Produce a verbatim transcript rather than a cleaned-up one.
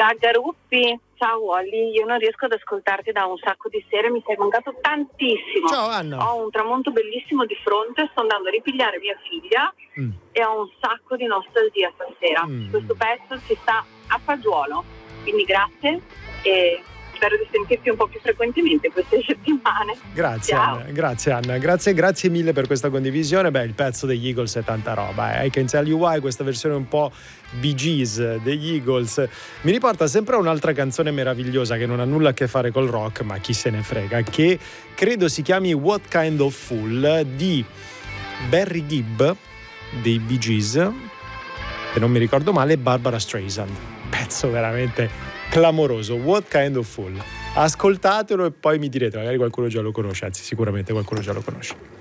Ciao Garuppi, ciao Wally, io non riesco ad ascoltarti da un sacco di sere, mi sei mancato tantissimo. Ciao Anna. Ho un tramonto bellissimo di fronte, sto andando a ripigliare mia figlia mm. e ho un sacco di nostalgia stasera. Mm. Questo pezzo ci sta a fagiolo, quindi grazie e spero di sentirti un po' più frequentemente queste settimane. Grazie Ciao. Anna, grazie Anna, grazie, grazie mille per questa condivisione. Beh, il pezzo degli Eagles è tanta roba, eh. I Can Tell You Why, questa versione un po' Bee Gees degli Eagles mi riporta sempre a un'altra canzone meravigliosa che non ha nulla a che fare col rock, ma chi se ne frega, che credo si chiami What Kind of Fool di Barry Gibb dei Bee Gees, se non mi ricordo male, Barbara Streisand. Pezzo veramente clamoroso, What Kind of Fool. Ascoltatelo e poi mi direte, magari qualcuno già lo conosce, anzi sicuramente qualcuno già lo conosce.